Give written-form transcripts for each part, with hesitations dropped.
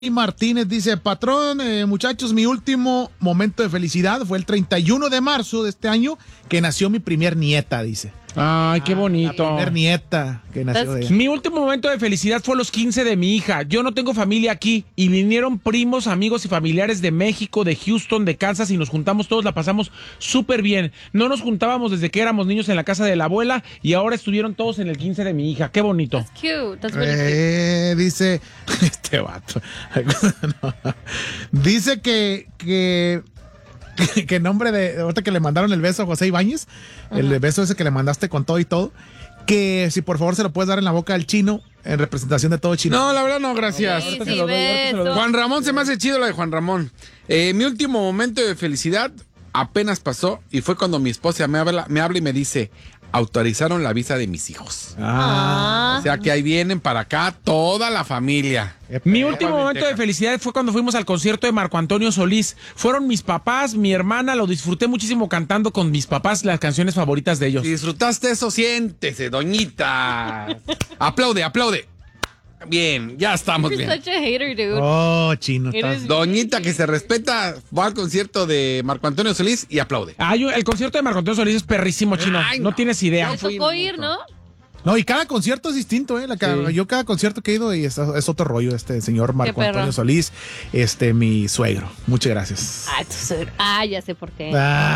Martínez dice, patrón, muchachos, mi último momento de felicidad fue el 31 de marzo de este año, que nació mi primer nieta, dice. Ay, qué bonito. Mi primer nieta que nació de ella. Mi último momento de felicidad fue los 15 de mi hija. Yo no tengo familia aquí y vinieron primos, amigos y familiares de México, de Houston, de Kansas y nos juntamos todos, la pasamos súper bien. No nos juntábamos desde que éramos niños en la casa de la abuela y ahora estuvieron todos en el 15 de mi hija. Qué bonito. That's cute. That's really cute. Dice, este vato. No. Dice que nombre de, ahorita que le mandaron el beso a José Ibáñez, el beso ese que le mandaste con todo y todo, que si por favor se lo puedes dar en la boca al Chino, en representación de todo Chino. No, la verdad no, gracias. Sí, beso. Juan Ramón se me hace chido la de Juan Ramón. Mi último momento de felicidad apenas pasó y fue cuando mi esposa me habla y me dice, autorizaron la visa de mis hijos. Ah. O sea que ahí vienen para acá toda la familia. Mi último momento de felicidad fue cuando fuimos al concierto de Marco Antonio Solís. Fueron mis papás, mi hermana, lo disfruté muchísimo cantando con mis papás las canciones favoritas de ellos. Si disfrutaste eso, siéntese, doñita. Aplaude, aplaude. Bien, ya estamos You're bien. such a hater, dude. Oh, Chino. Eres- Doñita que se respeta, va al concierto de Marco Antonio Solís y aplaude. El concierto de Marco Antonio Solís es perrísimo, Chino. Ay, no no. tienes idea. Me tocó ir, ¿no? No, y cada concierto es distinto, ¿eh? Yo cada concierto que he ido y es otro rollo, señor Marco perro. Antonio Solís, mi suegro. Muchas gracias. Ya sé por qué.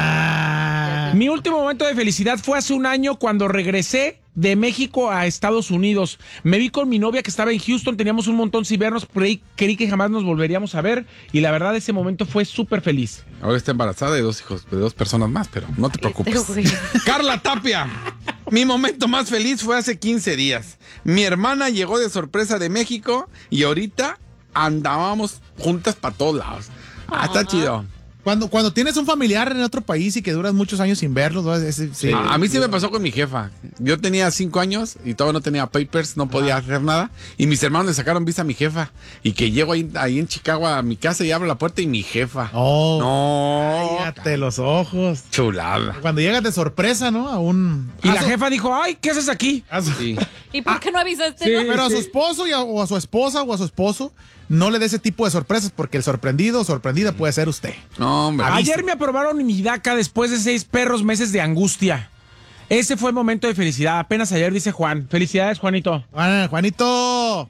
Mi último momento de felicidad fue hace un año cuando regresé de México a Estados Unidos. Me vi con mi novia que estaba en Houston, teníamos un montón sin vernos, creí que jamás nos volveríamos a ver y la verdad ese momento fue súper feliz. Ahora está embarazada de 2 hijos, de 2 personas más, pero no te preocupes. güey. Carla Tapia, mi momento más feliz fue hace 15 días. Mi hermana llegó de sorpresa de México y ahorita andábamos juntas para todos lados. Está chido. Cuando tienes un familiar en otro país y que duras muchos años sin verlos, ¿no? Sí. A mí sí me pasó con mi jefa. Yo tenía 5 años y todavía no tenía papers, no podía hacer nada. Y mis hermanos le sacaron visa a mi jefa. Y que llego ahí en Chicago a mi casa y abro la puerta y mi jefa. Oh, No. cállate los ojos. Chulada. Cuando llegas de sorpresa, ¿no? Y la jefa dijo, ay, ¿qué haces aquí? Sí. ¿Y por qué no avisaste? sí. no? Pero a su esposo o a su esposa o a su esposo no le dé ese tipo de sorpresas porque el sorprendido o sorprendida puede ser usted. No, hombre. Ayer me aprobaron mi DACA después de 6 perros meses de angustia. Ese fue el momento de felicidad. Apenas ayer, dice Juan. Felicidades, Juanito. Juanito,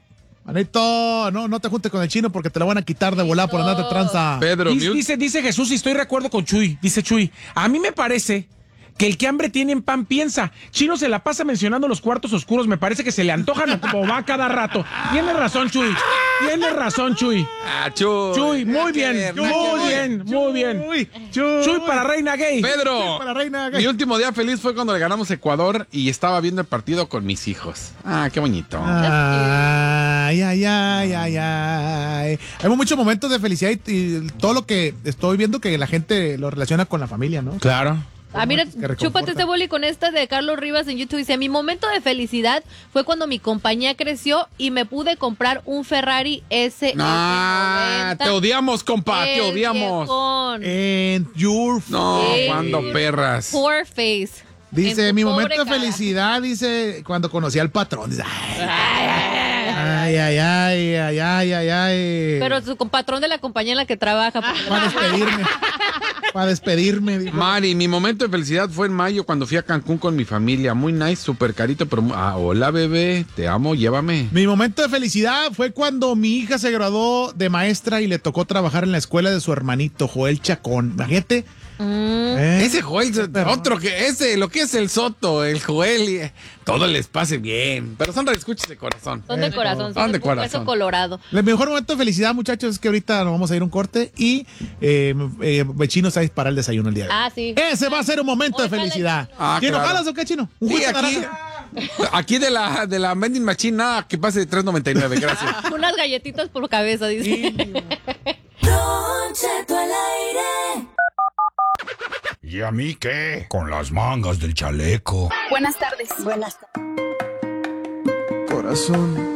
no te juntes con el Chino porque te lo van a quitar de volada por andar de tranza. Pedro, Dice Jesús, y estoy de acuerdo con Chuy. Dice Chuy, a mí me parece que el que hambre tiene en pan piensa. Chino se la pasa mencionando los cuartos oscuros. Me parece que se le antojan como va cada rato. Tienes razón, Chuy. Tienes razón, Chuy. Chuy, muy bien. Muy bien. Chuy para Reina Gay. Pedro, Para Reina Gay. mi último día feliz fue cuando le ganamos a Ecuador y estaba viendo el partido con mis hijos. Qué bonito. Ay. Hay muchos momentos de felicidad y todo lo que estoy viendo que la gente lo relaciona con la familia, ¿no? Claro. Mira, Que reconforta. chúpate este boli con esta de Carlos Rivas en YouTube. Dice, mi momento de felicidad fue cuando mi compañía creció y me pude comprar un Ferrari SF90. Te odiamos, compa, te El odiamos. viejón. And your No, Sí. cuando perras. Poor face. Dice, En tu mi pobre momento de cara. felicidad, dice, cuando conocí al patrón. Dice, ay. Pero su patrón de la compañía en la que trabaja. Para despedirme. Dijo. Mari, mi momento de felicidad fue en mayo cuando fui a Cancún con mi familia. Muy nice, súper carito, pero... hola, bebé, te amo, llévame. Mi momento de felicidad fue cuando mi hija se graduó de maestra y le tocó trabajar en la escuela de su hermanito, Joel Chacón. Imagínate. Ese Joel, otro que ese, lo que es el Soto, el Joel, todo les pase bien. Pero son escuchas de corazón. Son de corazón. Son de un corazón. hueso colorado. El mejor momento de felicidad, muchachos, es que ahorita nos vamos a ir a un corte y Chino se va a disparar el desayuno el día de hoy. Sí. Ese va a ser un momento de felicidad. ¿Chino, claro. jalas o qué, Chino? ¿Un Sí, jugo de aquí, naranja? aquí de la vending machine, nada, que pase de 3.99, gracias. Unas galletitas por cabeza, dice. Don Cheto al aire. ¿Y a mí qué? Con las mangas del chaleco. Buenas tardes. Corazón,